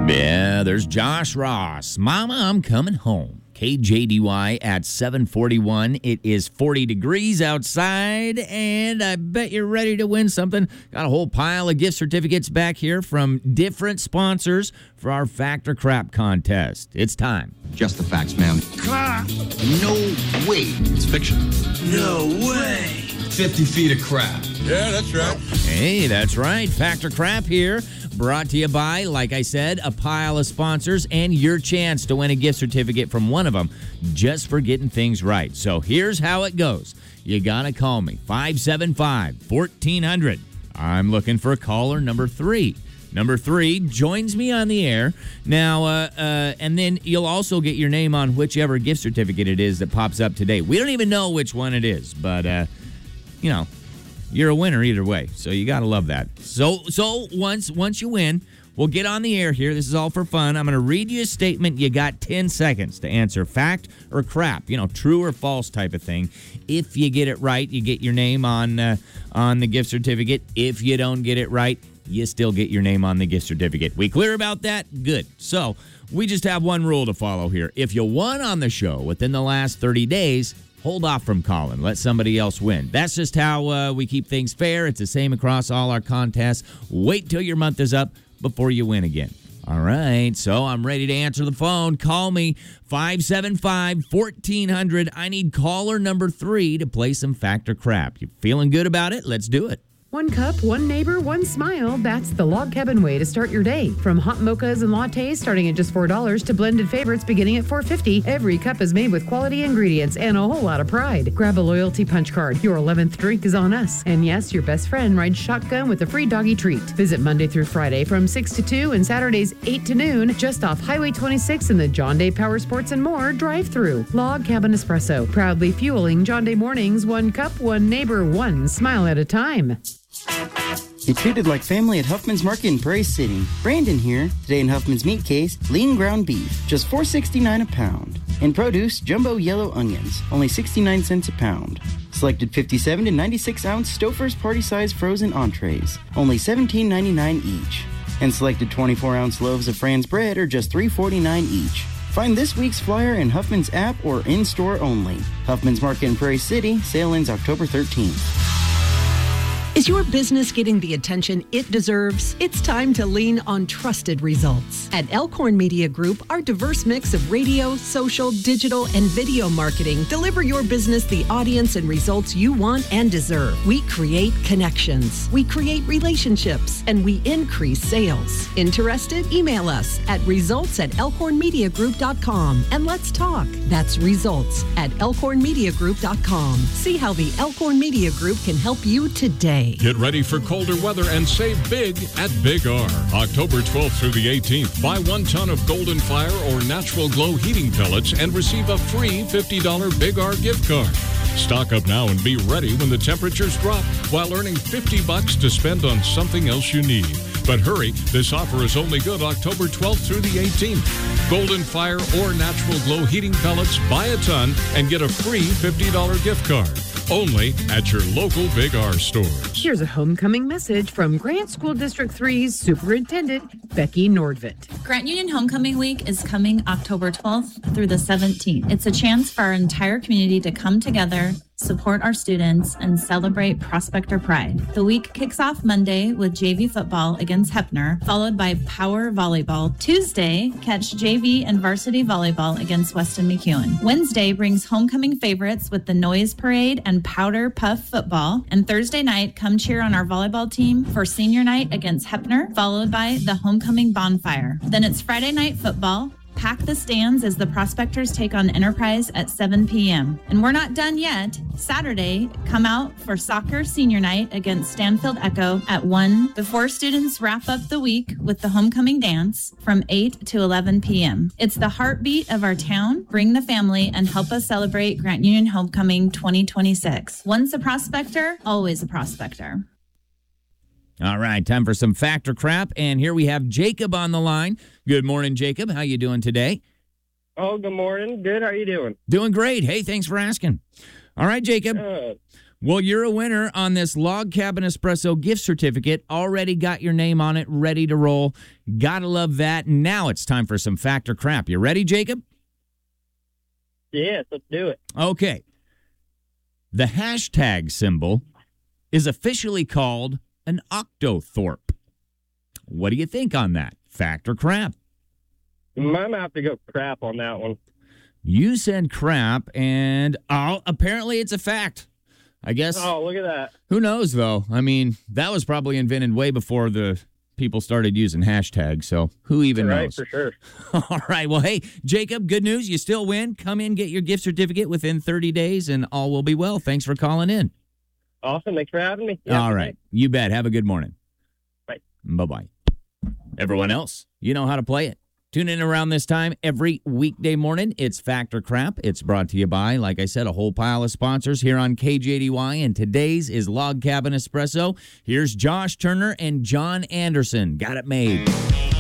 Yeah, there's Josh Ross. Mama, I'm coming home. KJDY at 7:41. It is 40 degrees outside, and I bet you're ready to win something. Got a whole pile of gift certificates back here from different sponsors for our Fact or Crap contest. It's time. Just the facts, ma'am. No way. It's fiction. No way. 50 feet of crap. Yeah, that's right. Hey, that's right. Fact or Crap here. Brought to you by, like I said, a pile of sponsors and your chance to win a gift certificate from one of them just for getting things right. So here's how it goes. You got to call me, 575-1400. I'm looking for caller number 3. Number 3 joins me on the air. Now, and then you'll also get your name on whichever gift certificate it is that pops up today. We don't even know which one it is, but, you know, you're a winner either way, so you got to love that. So once you win, we'll get on the air here. This is all for fun. I'm going to read you a statement. You got 10 seconds to answer fact or crap, you know, true or false type of thing. If you get it right, you get your name on the gift certificate. If you don't get it right, you still get your name on the gift certificate. We clear about that? Good. So we just have one rule to follow here. If you won on the show within the last 30 days, hold off from calling. Let somebody else win. That's just how we keep things fair. It's the same across all our contests. Wait till your month is up before you win again. All right, so I'm ready to answer the phone. Call me, 575-1400. I need caller number 3 to play some Fact or Crap. You feeling good about it? Let's do it. One cup, one neighbor, one smile. That's the Log Cabin way to start your day. From hot mochas and lattes starting at just $4 to blended favorites beginning at $4.50, every cup is made with quality ingredients and a whole lot of pride. Grab a loyalty punch card. Your 11th drink is on us. And yes, your best friend rides shotgun with a free doggy treat. Visit Monday through Friday from 6 to 2 and Saturdays 8 to noon just off Highway 26 in the John Day Power Sports and More drive-thru. Log Cabin Espresso, proudly fueling John Day mornings. One cup, one neighbor, one smile at a time. You're treated like family at Huffman's Market in Prairie City. Brandon here. Today in Huffman's meat case, lean ground beef, just $4.69 a pound. In produce, jumbo yellow onions, only 69 cents a pound. Selected 57 to 96 ounce Stouffer's party size frozen entrees, only $17.99 each. And selected 24 ounce loaves of Fran's bread are just $3.49 each. Find this week's flyer in Huffman's app or in-store only. Huffman's Market in Prairie City, sale ends October 13th. Is your business getting the attention it deserves? It's time to lean on trusted results. At Elkhorn Media Group, our diverse mix of radio, social, digital, and video marketing deliver your business the audience and results you want and deserve. We create connections, we create relationships, and we increase sales. Interested? Email us at results@elkhornmediagroup.com and let's talk. That's results@elkhornmediagroup.com. See how the Elkhorn Media Group can help you today. Get ready for colder weather and save big at Big R. October 12th through the 18th, buy 1 ton of Golden Fire or Natural Glow heating pellets and receive a free $50 Big R gift card. Stock up now and be ready when the temperatures drop while earning $50 to spend on something else you need. But hurry, this offer is only good October 12th through the 18th. Golden Fire or Natural Glow heating pellets, buy a ton and get a free $50 gift card. Only at your local Big R store. Here's a homecoming message from Grant School District 3's Superintendent, Becky Nordvit. Grant Union Homecoming Week is coming October 12th through the 17th. It's a chance for our entire community to come together, support our students, and celebrate Prospector Pride. The week kicks off Monday with JV football against Heppner, followed by Power Volleyball. Tuesday, catch JV and varsity volleyball against Weston McEwen. Wednesday brings homecoming favorites with the Noise Parade and Powder Puff football. And Thursday night, come cheer on our volleyball team for senior night against Heppner, followed by the homecoming bonfire. Then it's Friday night football. Pack the stands as the Prospectors take on Enterprise at 7 p.m. And we're not done yet. Saturday, come out for soccer senior night against Stanfield Echo at 1 before students wrap up the week with the homecoming dance from 8 to 11 p.m. It's the heartbeat of our town. Bring the family and help us celebrate Grant Union Homecoming 2026. Once a Prospector, always a Prospector. All right, time for some Fact or Crap, and here we have Jacob on the line. Good morning, Jacob. How you doing today? Oh, good morning. Good. How you doing? Doing great. Hey, thanks for asking. All right, Jacob. Well, you're a winner on this Log Cabin Espresso gift certificate. Already got your name on it, ready to roll. Gotta love that. Now it's time for some fact or crap. You ready, Jacob? Yes, let's do it. Okay. The hashtag symbol is officially called an octothorpe. What do you think on that? Fact or crap? I might have to go crap on that one. You said crap, and apparently it's a fact. I guess. Oh, look at that. Who knows, though? I mean, that was probably invented way before the people started using hashtags, so who even knows? Right, for sure. All right. Well, hey, Jacob, good news. You still win. Come in, get your gift certificate within 30 days, and all will be well. Thanks for calling in. Awesome. Thanks for having me. All right. You bet. Have a good morning. Bye. Bye-bye. Everyone else, you know how to play it. Tune in around this time every weekday morning. It's Fact or Crap. It's brought to you by, like I said, a whole pile of sponsors here on KJDY, and today's is Log Cabin Espresso. Here's Josh Turner and John Anderson. Got it made.